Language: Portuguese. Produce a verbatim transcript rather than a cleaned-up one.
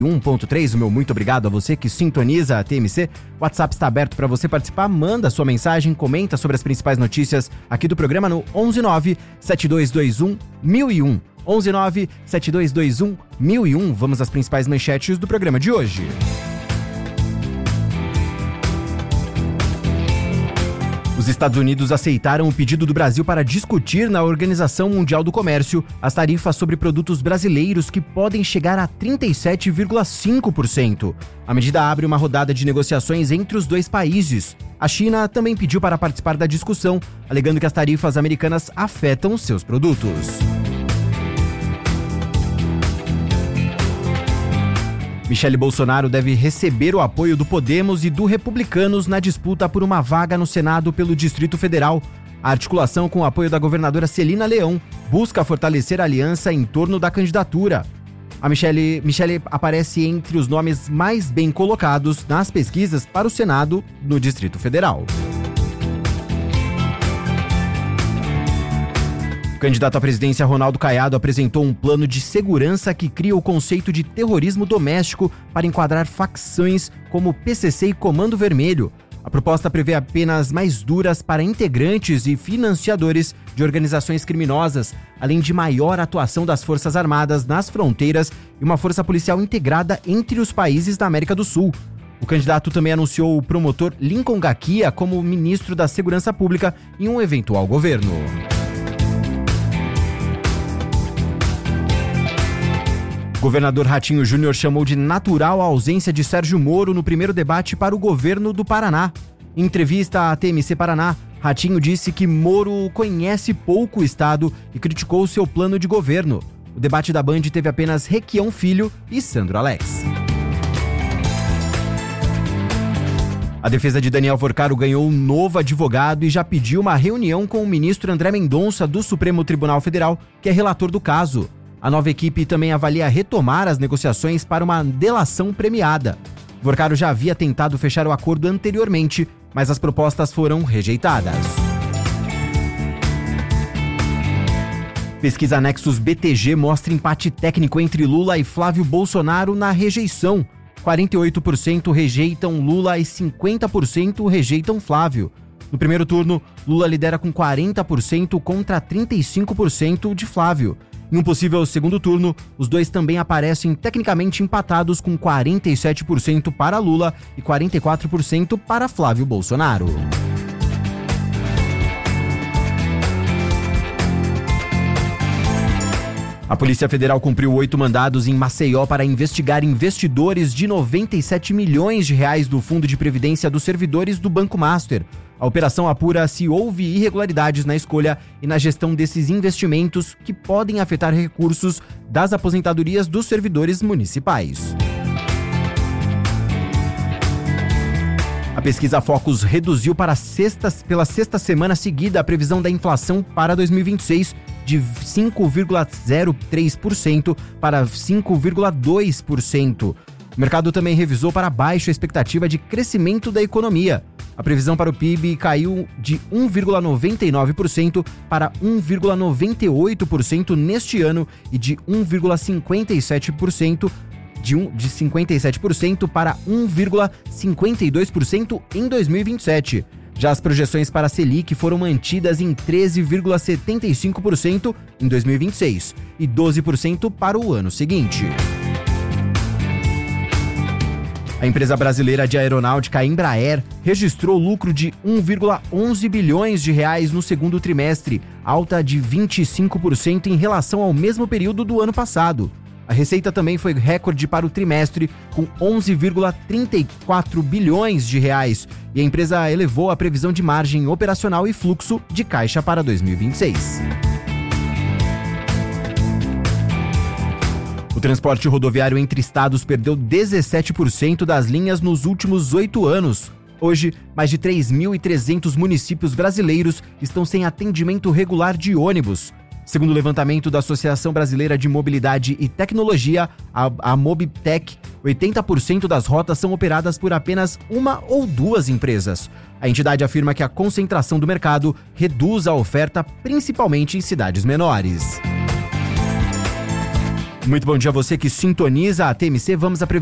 um ponto três, o meu muito obrigado a você que sintoniza a T M C. O WhatsApp está aberto para você participar, manda sua mensagem, comenta sobre as principais notícias aqui do programa no onze nove sete dois dois um mil e um. onze nove sete dois dois um mil e um. Vamos às principais manchetes do programa de hoje. Os Estados Unidos aceitaram o pedido do Brasil para discutir na Organização Mundial do Comércio as tarifas sobre produtos brasileiros que podem chegar a trinta e sete vírgula cinco por cento. A medida abre uma rodada de negociações entre os dois países. A China também pediu para participar da discussão, alegando que as tarifas americanas afetam seus produtos. Michele Bolsonaro deve receber o apoio do Podemos e do Republicanos na disputa por uma vaga no Senado pelo Distrito Federal. A articulação com o apoio da governadora Celina Leão busca fortalecer a aliança em torno da candidatura. A Michele, Michele aparece entre os nomes mais bem colocados nas pesquisas para o Senado no Distrito Federal. O candidato à presidência Ronaldo Caiado apresentou um plano de segurança que cria o conceito de terrorismo doméstico para enquadrar facções como P C C e Comando Vermelho. A proposta prevê penas mais duras para integrantes e financiadores de organizações criminosas, além de maior atuação das Forças Armadas nas fronteiras e uma força policial integrada entre os países da América do Sul. O candidato também anunciou o promotor Lincoln Gaquia como ministro da Segurança Pública em um eventual governo. O governador Ratinho Júnior chamou de natural a ausência de Sérgio Moro no primeiro debate para o governo do Paraná. Em entrevista à T M C Paraná, Ratinho disse que Moro conhece pouco o estado e criticou seu plano de governo. O debate da Band teve apenas Requião Filho e Sandro Alex. A defesa de Daniel Vorcaro ganhou um novo advogado e já pediu uma reunião com o ministro André Mendonça do Supremo Tribunal Federal, que é relator do caso. A nova equipe também avalia retomar as negociações para uma delação premiada. Vorcaro já havia tentado fechar o acordo anteriormente, mas as propostas foram rejeitadas. Pesquisa Nexus B T G mostra empate técnico entre Lula e Flávio Bolsonaro na rejeição. quarenta e oito por cento rejeitam Lula e cinquenta por cento rejeitam Flávio. No primeiro turno, Lula lidera com quarenta por cento contra trinta e cinco por cento de Flávio. Em um possível segundo turno, os dois também aparecem tecnicamente empatados com quarenta e sete por cento para Lula e quarenta e quatro por cento para Flávio Bolsonaro. A Polícia Federal cumpriu oito mandados em Maceió para investigar investidores de noventa e sete milhões de reais do Fundo de Previdência dos servidores do Banco Master. A operação apura se houve irregularidades na escolha e na gestão desses investimentos que podem afetar recursos das aposentadorias dos servidores municipais. A pesquisa Focus reduziu para sexta, pela sexta semana seguida a previsão da inflação para dois mil e vinte e seis de cinco vírgula zero três por cento para cinco vírgula dois por cento. O mercado também revisou para baixo a expectativa de crescimento da economia. A previsão para o P I B caiu de um vírgula noventa e nove por cento para um vírgula noventa e oito por cento neste ano e de um vírgula cinquenta e sete por cento de, um, de cinquenta e sete por cento para um vírgula cinquenta e dois por cento em dois mil e vinte e sete. Já as projeções para a Selic foram mantidas em treze vírgula setenta e cinco por cento em dois mil e vinte e seis e doze por cento para o ano seguinte. A empresa brasileira de aeronáutica Embraer registrou lucro de um vírgula onze bilhões de reais no segundo trimestre, alta de vinte e cinco por cento em relação ao mesmo período do ano passado. A receita também foi recorde para o trimestre, com onze vírgula trinta e quatro bilhões de reais, e a empresa elevou a previsão de margem operacional e fluxo de caixa para dois mil e vinte e seis. O transporte rodoviário entre estados perdeu dezessete por cento das linhas nos últimos oito anos. Hoje, mais de três mil e trezentos municípios brasileiros estão sem atendimento regular de ônibus. Segundo o levantamento da Associação Brasileira de Mobilidade e Tecnologia, a, a Mobitec, oitenta por cento das rotas são operadas por apenas uma ou duas empresas. A entidade afirma que a concentração do mercado reduz a oferta, principalmente em cidades menores. Muito bom dia a você que sintoniza a T M C. Vamos à previsão